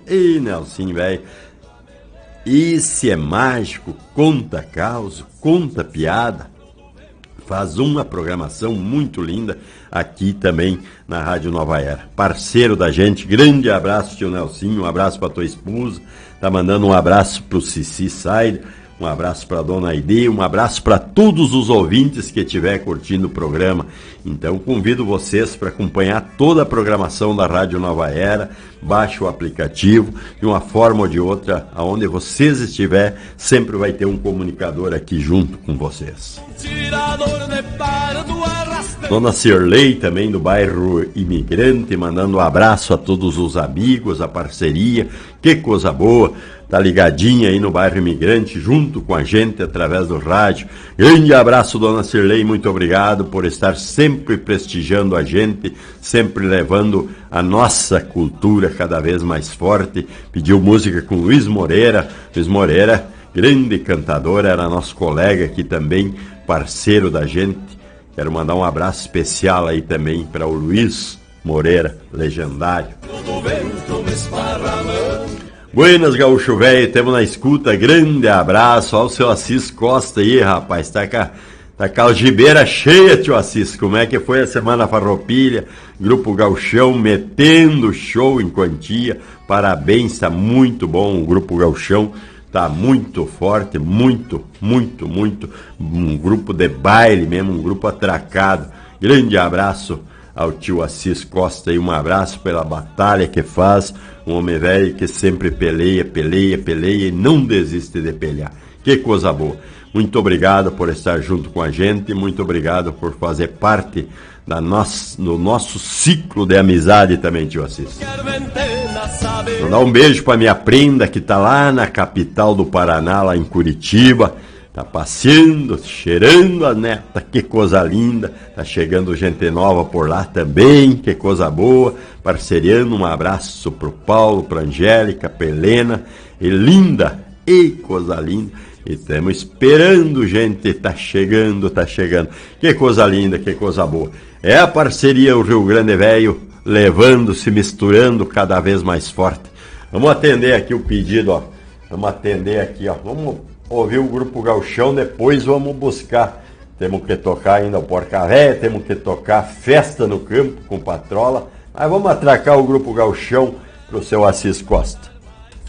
E Nelsinho, velho, esse é mágico, conta caos, conta piada, faz uma programação muito linda aqui também na Rádio Nova Era. Parceiro da gente, grande abraço, tio Nelsinho, um abraço para tua esposa, tá mandando um abraço pro Cici Said, um abraço para Dona Aide, um abraço para todos os ouvintes que estiver curtindo o programa. Então convido vocês para acompanhar toda a programação da Rádio Nova Era, baixe o aplicativo, de uma forma ou de outra, aonde vocês estiver, sempre vai ter um comunicador aqui junto com vocês. Dona Cirlei também do bairro Imigrante, mandando um abraço a todos os amigos, a parceria, que coisa boa. Tá ligadinha aí no bairro Imigrante, junto com a gente, através do rádio. Grande abraço, Dona Cirlei, muito obrigado por estar sempre prestigiando a gente, sempre levando a nossa cultura cada vez mais forte. Pediu música com Luiz Moreira. Luiz Moreira, grande cantador, era nosso colega aqui também, parceiro da gente. Quero mandar um abraço especial aí também para o Luiz Moreira, legendário. Buenas, gaúcho velho, temos na escuta, grande abraço ao seu Assis Costa aí, rapaz, tá com a algibeira cheia, tio Assis, como é que foi a Semana Farroupilha, Grupo Gauchão metendo show em quantia, parabéns, tá muito bom o Grupo Gauchão, tá muito forte, muito, um grupo de baile mesmo, um grupo atracado, grande abraço ao tio Assis Costa e um abraço pela batalha que faz, um homem velho que sempre peleia e não desiste de pelear. Que coisa boa. Muito obrigado por estar junto com a gente, muito obrigado por fazer parte do nosso ciclo de amizade também, tio Assis. Vou dar um beijo para minha prenda que tá lá na capital do Paraná, lá em Curitiba. Tá passeando, cheirando a neta, que coisa linda. Tá chegando gente nova por lá também, que coisa boa. Parceriando, um abraço pro Paulo, pra Angélica, pra Helena. E linda, e coisa linda. E estamos esperando, gente, tá chegando. Que coisa linda, que coisa boa. É a parceria o Rio Grande Velho levando, se misturando cada vez mais forte. Vamos atender aqui o pedido, ó. Vamos ouvir o Grupo Gauchão, depois vamos buscar. Temos que tocar ainda o Porca Véia, temos que tocar Festa no Campo com Patrola, mas vamos atracar o Grupo Gauchão pro seu Assis Costa.